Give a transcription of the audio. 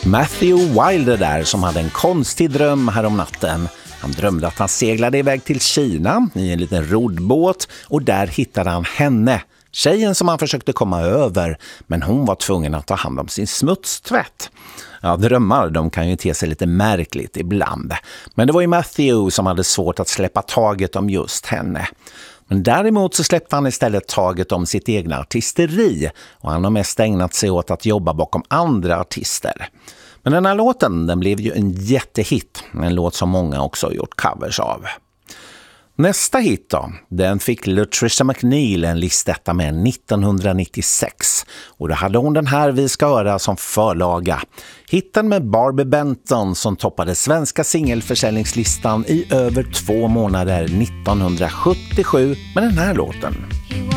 Matthew Wilder där, som hade en konstig dröm här om natten. Han drömde att han seglade iväg till Kina i en liten roddbåt och där hittade han henne, tjejen som han försökte komma över, men hon var tvungen att ta hand om sin smutstvätt. Ja, drömmar, de kan ju te sig lite märkligt ibland. Men det var ju Matthew som hade svårt att släppa taget om just henne. Men däremot så släppte han istället taget om sitt egna artisteri och han har mest ägnat sig åt att jobba bakom andra artister. Men den här låten, den blev ju en jättehit, en låt som många också har gjort covers av. Nästa hit då, den fick Latricia McNeil en listetta med 1996 och då hade hon den här vi ska höra som förlaga. Hitten med Barbie Benton som toppade svenska singelförsäljningslistan i över 2 månader 1977 med den här låten.